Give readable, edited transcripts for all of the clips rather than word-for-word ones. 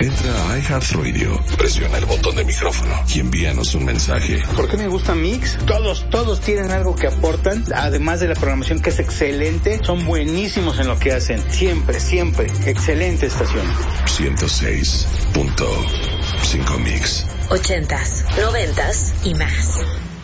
Entra a iHeartRadio, presiona el botón de micrófono y envíanos un mensaje. ¿Por qué me gusta Mix? Todos tienen algo que aportan, además de la programación que es excelente. Son buenísimos en lo que hacen. Siempre. Excelente estación. 106.5 Mix. 80s, 90s y más.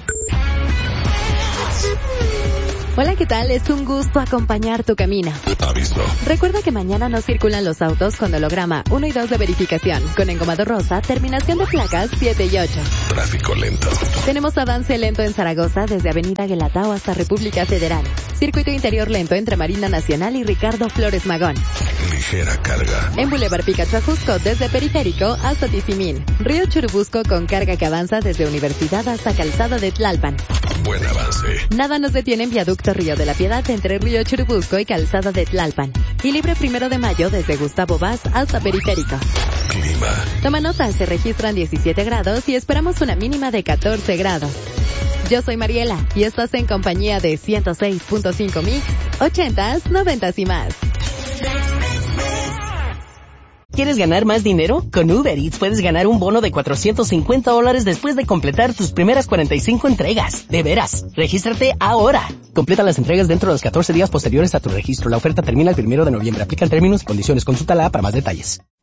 Hola, ¿qué tal? Es un gusto acompañar tu camino. Aviso. Recuerda que mañana no circulan los autos con holograma 1 y 2 de verificación, con engomado rosa, terminación de placas 7 y 8. Tráfico lento. Tenemos avance lento en Zaragoza desde Avenida Guelatao hasta República Federal. Circuito interior lento entre Marina Nacional y Ricardo Flores Magón. Ligera carga. En Boulevard Picacho Ajusco desde Periférico hasta Tizimín. Río Churubusco con carga que avanza desde Universidad hasta Calzada de Tlalpan. Buen avance. Nada nos detiene en Viaducto Río de la Piedad entre Río Churubusco y Calzada de Tlalpan. Y libre 1 de Mayo desde Gustavo Vaz hasta Periférico. Clima. Toma nota, se registran 17 grados y esperamos una mínima de 14 grados. Yo soy Mariela y estás en compañía de 106.5 Mix, 80s, 90s y más. ¿Quieres ganar más dinero? Con Uber Eats puedes ganar un bono de $450 después de completar tus primeras 45 entregas. De veras, regístrate ahora. Completa las entregas dentro de los 14 días posteriores a tu registro. La oferta termina el 1 de noviembre. Aplican términos y condiciones. Consulta la app para más detalles.